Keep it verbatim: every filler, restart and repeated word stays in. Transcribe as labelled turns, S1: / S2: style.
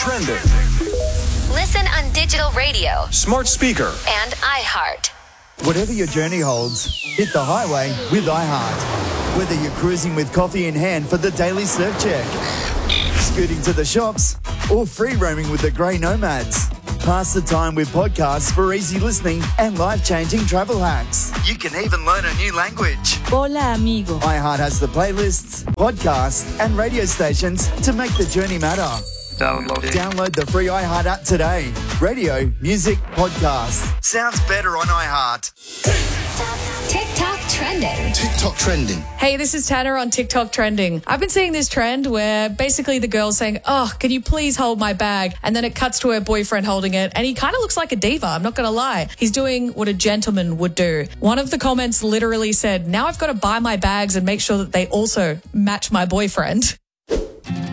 S1: trending.
S2: Listen on digital radio,
S1: Smart speaker,
S2: and iHeart.
S3: Whatever your journey holds, hit the highway with iHeart. Whether you're cruising with coffee in hand for the daily surf check, scooting to the shops, or free roaming with the Grey Nomads, pass the time with podcasts for easy listening and life-changing travel hacks. You can even learn a new language.
S4: Hola, amigo.
S3: iHeart has the playlists, podcasts, and radio stations to make the journey matter.
S5: Download it.
S3: Download the free iHeart app today. Radio, music, podcasts. Sounds better on iHeart.
S2: TikTok trending.
S6: TikTok trending.
S7: Hey, this is Tanner on TikTok trending. I've been seeing this trend where basically the girl's saying, oh, can you please hold my bag? And then it cuts to her boyfriend holding it. And he kind of looks like a diva. I'm not going to lie. He's doing what a gentleman would do. One of the comments literally said, now I've got to buy my bags and make sure that they also match my boyfriend.